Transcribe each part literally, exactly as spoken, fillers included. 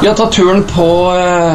Vi har tatt turen på eh,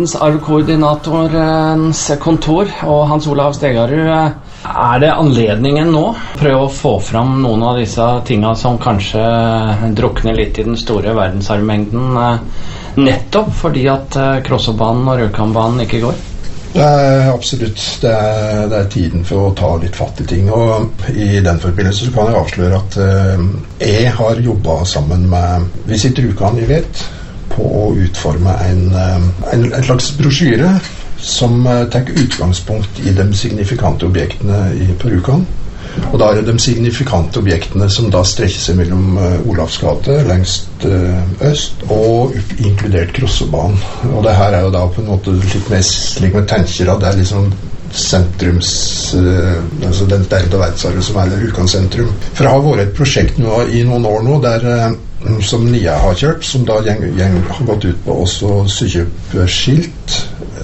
verdensarvkoordinatorens kontor, og Hans Olav Stegarud, er det anledningen nå? Prøve å få fram noen av disse tingene som kanskje drukner litt i den store verdensarvmengden, eh, nettopp fordi at eh, Krossobanen og Rjukanbanen ikke går? Det er absolutt. Det er, det er tiden for å ta litt fatt i ting. Og i den forbindelse så kan jeg avsløre at eh, jeg har jobbet sammen med Visit Rjukan, vi vet, på å utforme en, en, en slags brosjyre som tar utgangspunkt i de signifikante objektene i, på Rjukan. Og da er det de signifikante objektene som da strekker seg mellom uh, Olavs gate lengst uh, øst og inkludert Krossobanen. Og det her er jo da på en måte litt mer slik med tenker at det er liksom sentrums uh, altså den delen av verdensarven som er Rjukan sentrum. For det har vært et prosjekt nå, i noen år nå der uh, som N I A har kjørt, som da gjeng, gjeng har gått ut på også sykjøpe skilt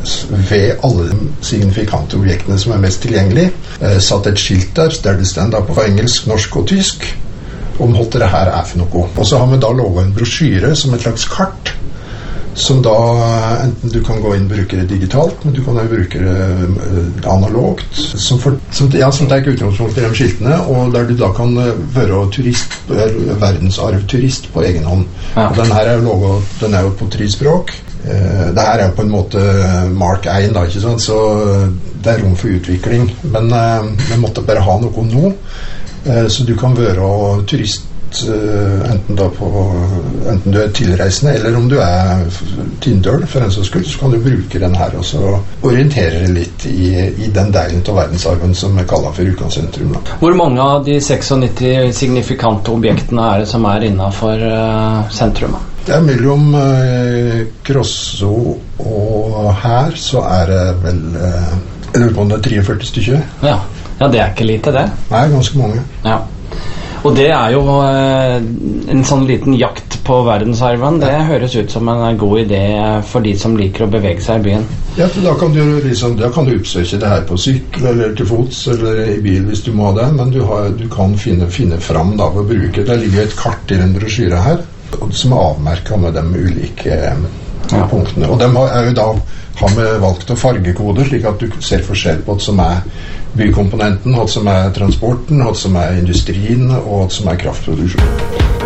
ved alle de signifikante objektene som er mest tilgjengelig. Eh, satt et skilt der, der det stender på engelsk, norsk og tysk, om alt det her er for noe. Og så har vi da lovet en brosjyre som et slags kart, som da enten du kan gå inn og bruke det digitalt, men du kan også bruke det analogt, som, for, som, ja, som tar utgangspunkt i de skiltene, og der du da kan være turist, verdensarvturist på egen hånd. Ja. Og den her er jo lovet, den er jo på tre språk. Uh, det her er jo på en måte Mark én da, ikke sant? Så det er rom for utvikling, men uh, vi måtte bare ha noe nå, uh, så du kan være turist uh, enten, da på, enten du er tilreisende eller om du er tindøl for en sånn skyld, så kan du bruke den her og så orientere deg litt i, i den delen av verdensarven som vi kaller for Rjukan sentrum da. Hvor mange av de nittioseks signifikante objektene er det som er innenfor uh, sentrum? Det er mellom eh, Krosso og her, så er det vel eh, jeg lurer på om det er treogførti stykker. Ja. ja, det er ikke lite det. Nei, ganske mange. Ja. Og det er jo eh, en sånn liten jakt på verdensarven. Det høres ut som en god idé for de som liker å bevege seg i byen. Ja, for da kan du, liksom, da kan du oppsøke det her på sykkel eller til fots eller i bil hvis du må det, men du, har, du kan finne, finne fram da ved å bruke. Det ligger et kart i den brosjyren her, som er avmerket med de ulike ja. punktene. Og de er jo da har vi valgt å fargekode, slik at du ser forskjell på hva som er bykomponenten, hva som er transporten, hva som er industrien og hva som er kraftproduksjon.